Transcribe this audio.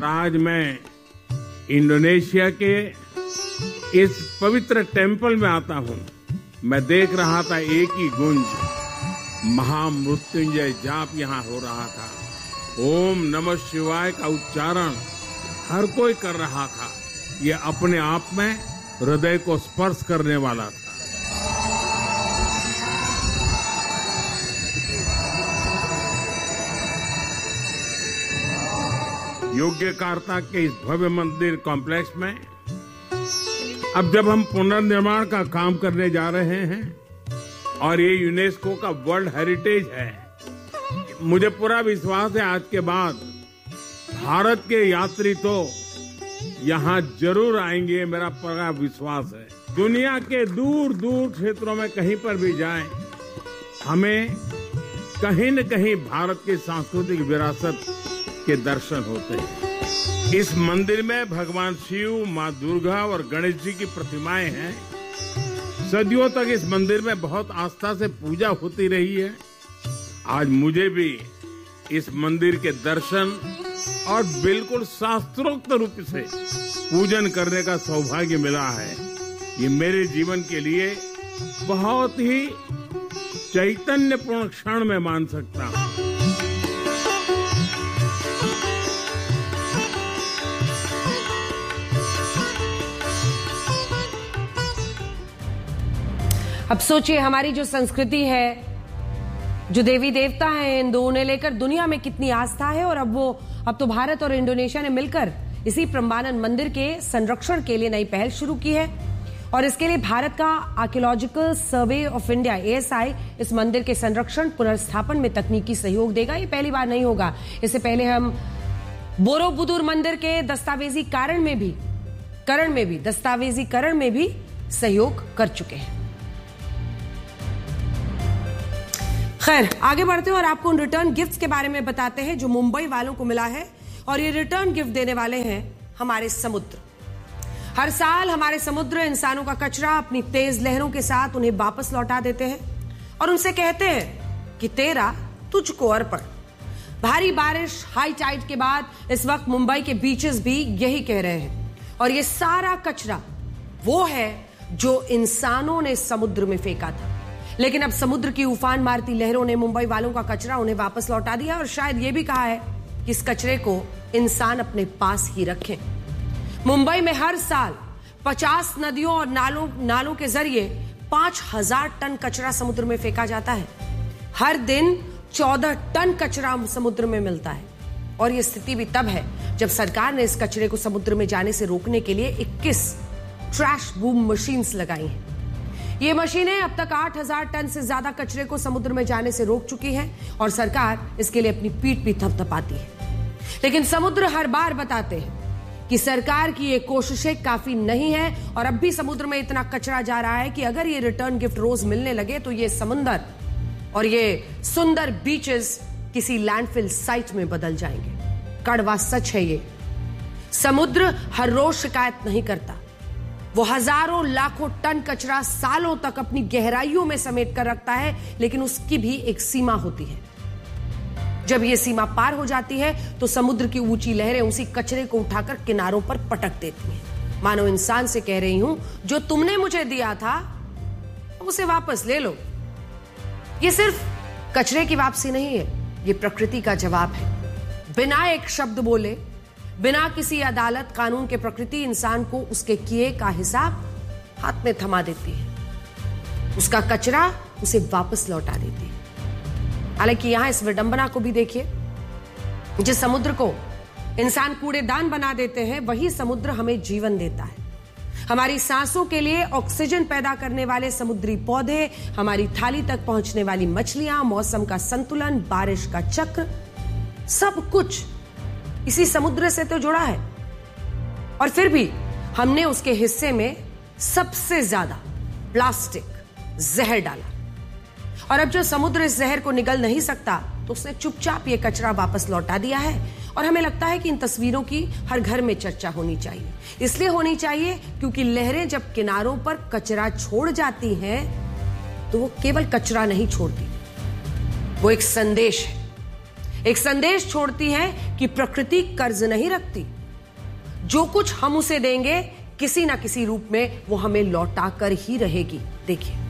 आज मैं इंडोनेशिया के इस पवित्र टेम्पल में आता हूँ, मैं देख रहा था एक ही गुंज, महामृत्युंजय जाप यहाँ हो रहा था। ओम नमः शिवाय का उच्चारण हर कोई कर रहा था। ये अपने आप में हृदय को स्पर्श करने वाला था। योग्यकार्ता के इस भव्य मंदिर कॉम्प्लेक्स में अब जब हम पुनर्निर्माण का काम करने जा रहे हैं और ये यूनेस्को का वर्ल्ड हेरिटेज है, मुझे पूरा विश्वास है आज के बाद भारत के यात्री तो यहाँ जरूर आएंगे, मेरा पूरा विश्वास है। दुनिया के दूर दूर क्षेत्रों में कहीं पर भी जाएं, हमें कहीं न कहीं भारत की सांस्कृतिक विरासत के दर्शन होते हैं। इस मंदिर में भगवान शिव, माँ दुर्गा और गणेश जी की प्रतिमाएं हैं। सदियों तक इस मंदिर में बहुत आस्था से पूजा होती रही है। आज मुझे भी इस मंदिर के दर्शन और बिल्कुल शास्त्रोक्त रूप से पूजन करने का सौभाग्य मिला है। ये मेरे जीवन के लिए बहुत ही चैतन्यपूर्ण क्षण में मान सकता हूँ। अब सोचिए हमारी जो संस्कृति है, जो देवी देवता हैं, इन दोनों ने लेकर दुनिया में कितनी आस्था है। और अब तो भारत और इंडोनेशिया ने मिलकर इसी प्रम्बानन मंदिर के संरक्षण के लिए नई पहल शुरू की है। और इसके लिए भारत का archaeological survey of India ASI इस मंदिर के संरक्षण पुनर्स्थापन में तकनीकी सहयोग देगा। ये पहली बार नहीं होगा। इससे पहले हम बोरोबुदुर मंदिर के दस्तावेजीकरण में भी सहयोग कर चुके हैं। खैर, आगे बढ़ते हैं और आपको उन रिटर्न गिफ्ट्स के बारे में बताते हैं जो मुंबई वालों को मिला है। और ये रिटर्न गिफ्ट देने वाले हैं हमारे समुद्र। हर साल हमारे समुद्र इंसानों का कचरा अपनी तेज लहरों के साथ उन्हें वापस लौटा देते हैं और उनसे कहते हैं कि तेरा तुझको अर्पण। भारी बारिश, हाई टाइड के बाद इस वक्त मुंबई के बीचेस भी यही कह रहे हैं। और ये सारा कचरा वो है जो इंसानों ने समुद्र में फेंका था। लेकिन अब समुद्र की उफान मारती लहरों ने मुंबई वालों का कचरा उन्हें वापस लौटा दिया और शायद ये भी कहा है कि इस कचरे को इंसान अपने पास ही रखें। मुंबई में हर साल 50 नदियों और नालों के जरिए 5000 टन कचरा समुद्र में फेंका जाता है। हर दिन 14 टन कचरा समुद्र में मिलता है। और यह स्थिति भी तब है जब सरकार ने इस कचरे को समुद्र में जाने से रोकने के लिए 21 ट्रैश बूम मशीन्स लगाई हैं। ये मशीनें अब तक 8000 टन से ज्यादा कचरे को समुद्र में जाने से रोक चुकी है और सरकार इसके लिए अपनी पीठ भी थपथपाती है। लेकिन समुद्र हर बार बताते हैं कि सरकार की ये कोशिशें काफी नहीं है और अब भी समुद्र में इतना कचरा जा रहा है कि अगर ये रिटर्न गिफ्ट रोज मिलने लगे तो ये समुंदर और ये सुंदर बीचेस किसी लैंडफिल साइट में बदल जाएंगे। कड़वा सच है ये। समुद्र हर रोज शिकायत नहीं करता। वो हजारों लाखों टन कचरा सालों तक अपनी गहराइयों में समेट कर रखता है, लेकिन उसकी भी एक सीमा होती है। जब ये सीमा पार हो जाती है तो समुद्र की ऊंची लहरें उसी कचरे को उठाकर किनारों पर पटक देती हैं। मानो इंसान से कह रही हूं, जो तुमने मुझे दिया था उसे वापस ले लो। ये सिर्फ कचरे की वापसी नहीं है, ये प्रकृति का जवाब है। बिना एक शब्द बोले, बिना किसी अदालत कानून के प्रकृति इंसान को उसके किए का हिसाब हाथ में थमा देती है। उसका कचरा उसे वापस लौटा देती है। हालांकि यहां इस विडंबना को भी देखिए, जिस समुद्र को इंसान कूड़ेदान बना देते हैं वही समुद्र हमें जीवन देता है। हमारी सांसों के लिए ऑक्सीजन पैदा करने वाले समुद्री पौधे, हमारी थाली तक पहुंचने वाली मछलियां, मौसम का संतुलन, बारिश का चक्र, सब कुछ इसी समुद्र से तो जुड़ा है। और फिर भी हमने उसके हिस्से में सबसे ज्यादा प्लास्टिक, जहर डाला। और अब जो समुद्र इस जहर को निगल नहीं सकता तो उसने चुपचाप ये कचरा वापस लौटा दिया है। और हमें लगता है कि इन तस्वीरों की हर घर में चर्चा होनी चाहिए। इसलिए होनी चाहिए क्योंकि लहरें जब किनारों पर कचरा छोड़ जाती हैं तो वो केवल कचरा नहीं छोड़ती, वो एक संदेश है। एक संदेश छोड़ती है कि प्रकृति कर्ज नहीं रखती। जो कुछ हम उसे देंगे किसी ना किसी रूप में वो हमें लौटा कर ही रहेगी। देखिए।